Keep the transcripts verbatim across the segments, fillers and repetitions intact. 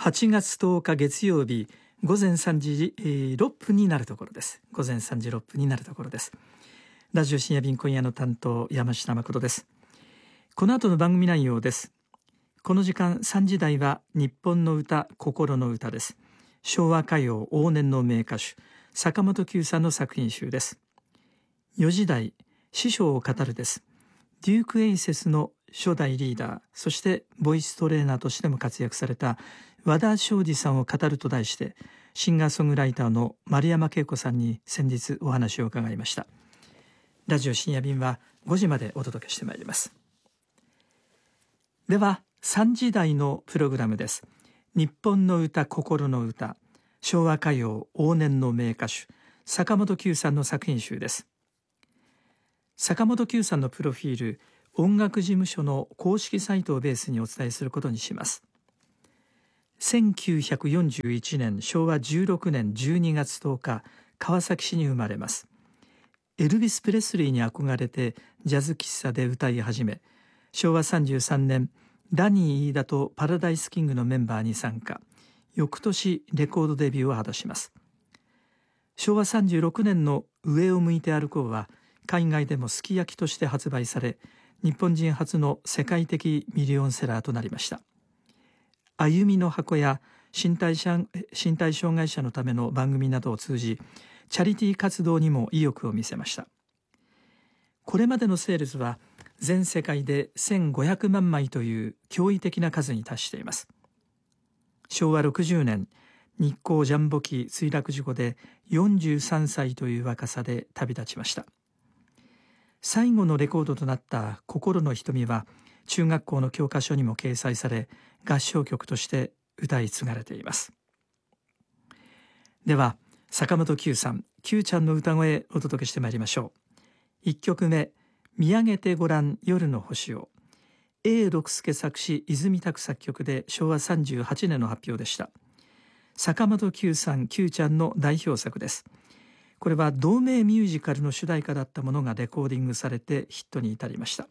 はちがつとおか月曜日午前さんじろっぷんになるところです。午前さんじろっぷんになるところです。ラジオ深夜便今夜の担当山下誠です。この後の番組内容です。この時間さんじ台は日本の歌、心の歌です。昭和歌謡往年の名歌手坂本九さんの作品集です。よじ台、師匠を語るです。デューク・エイセスの初代リーダー、そしてボイストレーナーとしても活躍された和田昌司さんを語ると題して、シンガーソングライターの丸山恵子さんに先日お話を伺いました。ラジオ深夜便はごじまでお届けしてまいります。ではさんじ台のプログラムです。日本の歌、心の歌、昭和歌謡往年の名歌手坂本九さんの作品集です。坂本九さんのプロフィール、音楽事務所の公式サイトをベースにお伝えすることにします。せんきゅうひゃくよんじゅういちねんしょうわじゅうろくねんじゅうにがつとおか、川崎市に生まれます。エルビス・プレスリーに憧れてジャズ喫茶で歌い始め、しょうわさんじゅうさんねんダニー・飯田とパラダイスキングのメンバーに参加。翌年レコードデビューを果たします。しょうわさんじゅうろくねんの上を向いて歩こうは海外でもすき焼きとして発売され、日本人初の世界的ミリオンセラーとなりました。歩みの箱や身体者身体障害者のための番組などを通じ、チャリティー活動にも意欲を見せました。これまでのセールスは全世界でせんごひゃくまんまいという驚異的な数に達しています。しょうわろくじゅうねん、日航ジャンボ機墜落事故でよんじゅうさんさいという若さで旅立ちました。最後のレコードとなった心の瞳は中学校の教科書にも掲載され、合唱曲として歌い継がれています。では坂本九さん、九ちゃんの歌声をお届けしてまいりましょう。いっきょくめ、見上げてごらん夜の星を。 A 六輔作詞、泉拓作曲でしょうわさんじゅうはちねんの発表でした。坂本九さん、九ちゃんの代表作です。これは同名ミュージカルの主題歌だったものがレコーディングされてヒットに至りました。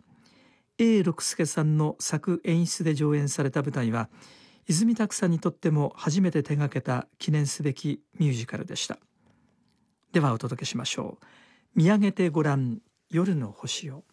A 六輔さんの作演出で上演された舞台は、泉拓さんにとっても初めて手掛けた記念すべきミュージカルでした。ではお届けしましょう。見上げてごらん夜の星を。